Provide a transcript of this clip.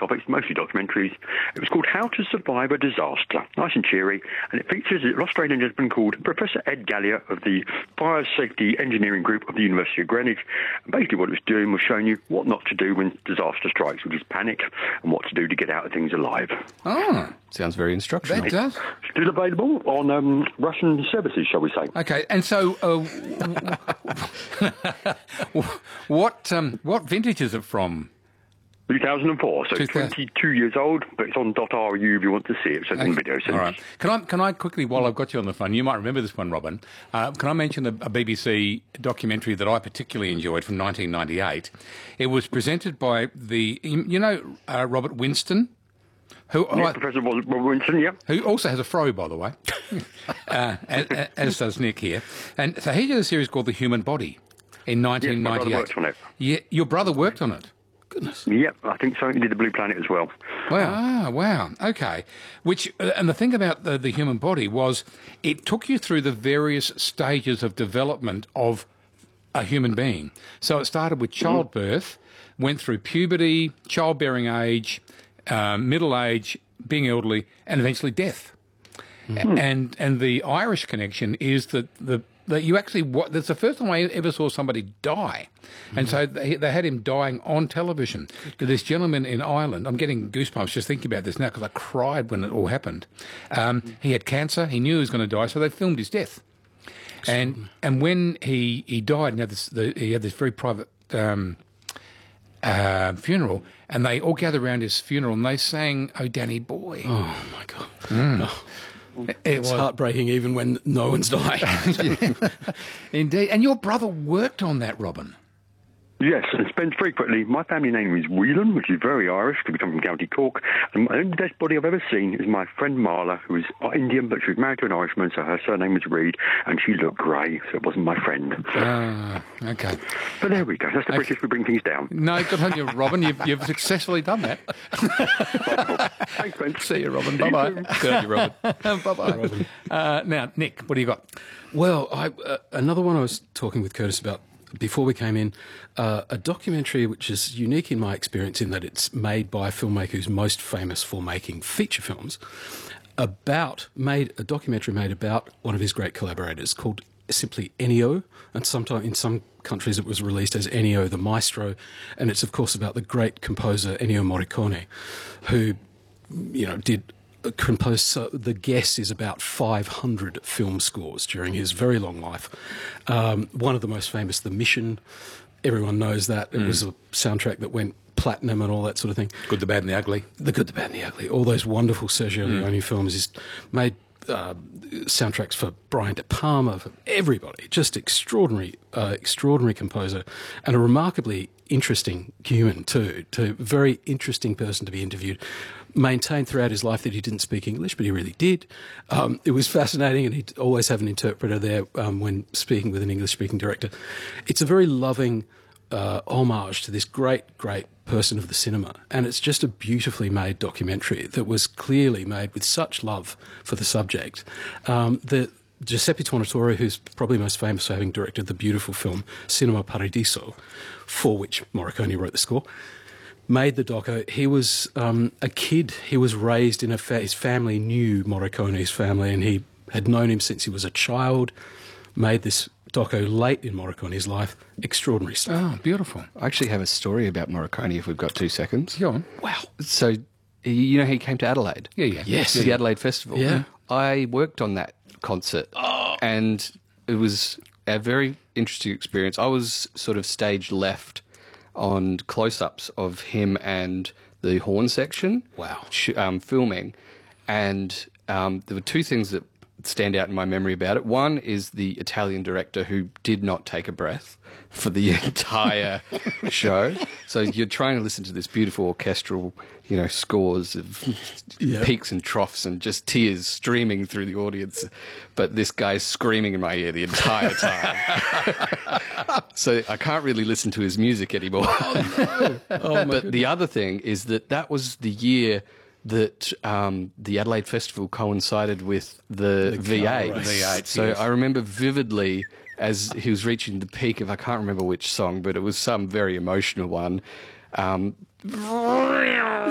topics, mostly documentaries. It was called How to Survive a Disaster. Nice and cheery. And it features an Australian gentleman called Professor Ed Gallier of the Fire Safety Engineering Group of the University of Greenwich. And basically what it was doing was showing you what not to do when disaster strikes, which is panic, and what to do to get out of things alive. Oh, sounds very instructional. That does. Still available on Russian services, shall we say. Okay, and so what vintage is it from? 2004, so it's 22 years old, but it's on .ru if you want to see it, so it's in video sense. All right. Can I quickly, while I've got you on the phone, you might remember this one, Robin, can I mention a BBC documentary that I particularly enjoyed from 1998? It was presented by Robert Winston? Professor Robert Winston, yeah. Who also has a fro, by the way, as does Nick here. And so he did a series called The Human Body in 1998. Yes, my brother worked on it. Yeah, your brother worked on it? Goodness. Yep, I think so. He did The Blue Planet as well. Wow. Ah, wow. Okay. Which, and the thing about the human body was it took you through the various stages of development of a human being. So it started with childbirth, went through puberty, childbearing age, middle age, being elderly, and eventually death. And the Irish connection is that you actually, that's the first time I ever saw somebody die. And so they had him dying on television. This gentleman in Ireland, I'm getting goosebumps just thinking about this now because I cried when it all happened. He had cancer, he knew he was going to die, so they filmed his death. And when he died, he had this very private funeral, and they all gathered around his funeral and they sang "Oh Danny Boy." Oh my God. It's heartbreaking even when no one's dying. Indeed. And your brother worked on that, Robin. Yes, and spent frequently. My family name is Whelan, which is very Irish, because we come from County Cork. And the only dead body I've ever seen is my friend Marla, who is Indian, but she was married to an Irishman, so her surname was Reed, and she looked grey, so it wasn't my friend. Okay. But there we go. That's the British, we bring things down. No, good on you, Robin. You've successfully done that. Thanks, friends. See you, Robin. Bye-bye. Good on you, Robin. Bye-bye. Robin. Now, Nick, what do you got? Well, another one I was talking with Curtis about before we came in, a documentary which is unique in my experience in that it's made by a filmmaker who's most famous for making feature films, a documentary made about one of his great collaborators called simply Ennio, and sometimes in some countries it was released as Ennio the Maestro, and it's of course about the great composer Ennio Morricone, who did composed, the guess is about 500 film scores during his very long life. One of the most famous, The Mission, everyone knows that. It was a soundtrack that went platinum and all that sort of thing. Good, the Bad and the Ugly. The Good, the Bad and the Ugly. All those wonderful Sergio Leone films. He's made soundtracks for Brian De Palma, for everybody. Just extraordinary composer, and a remarkably interesting human too. Very interesting person to be interviewed. Maintained throughout his life that he didn't speak English, but he really did. It was fascinating, and he'd always have an interpreter there when speaking with an English-speaking director. It's a very loving homage to this great person of the cinema, and it's just a beautifully made documentary that was clearly made with such love for the subject. The Giuseppe Tornatore, who's probably most famous for having directed the beautiful film Cinema Paradiso, for which Morricone wrote the score, made the doco. He was a kid. He was raised in his family knew Morricone's family, and he had known him since he was a child. Made this doco late in Morricone's life. Extraordinary stuff. Oh, beautiful. I actually have a story about Morricone if we've got 2 seconds. Go on. Wow. So, he came to Adelaide. Yeah. Yes. To the Adelaide Festival. Yeah. I worked on that concert. And it was a very interesting experience. I was sort of stage left on close-ups of him and the horn section. Wow. Filming. And there were 2 things that stand out in my memory about it. One is the Italian director who did not take a breath for the entire show. So you're trying to listen to this beautiful orchestral, scores of peaks and troughs and just tears streaming through the audience. But this guy's screaming in my ear the entire time. So I can't really listen to his music anymore. But the other thing is that was the year that the Adelaide Festival coincided with the V8. The V8, so yes. I remember vividly as he was reaching the peak of, I can't remember which song, but it was some very emotional one.